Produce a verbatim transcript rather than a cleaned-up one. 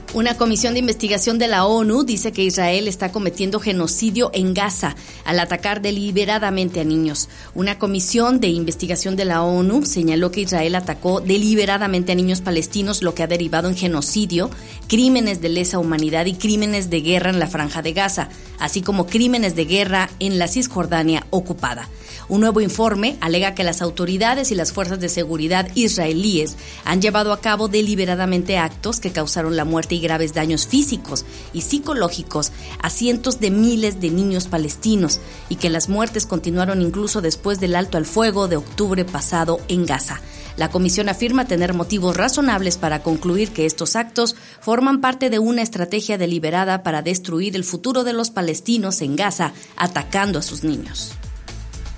Una comisión de investigación de la ONU dice que Israel está cometiendo genocidio en Gaza al atacar deliberadamente a niños. Una comisión de investigación de la ONU señaló que Israel atacó deliberadamente a niños palestinos, lo que ha derivado en genocidio, crímenes de lesa humanidad y crímenes de guerra en la Franja de Gaza, así como crímenes de guerra en la Cisjordania ocupada. Un nuevo informe alega que las autoridades y las fuerzas de seguridad israelíes han llevado a cabo deliberadamente actos que causaron la muerte y graves daños físicos y psicológicos a cientos de miles de niños palestinos y que las muertes continuaron incluso después del alto al fuego de octubre pasado en Gaza. La comisión afirma tener motivos razonables para concluir que estos actos forman parte de una estrategia deliberada para destruir el futuro de los palestinos en Gaza, atacando a sus niños.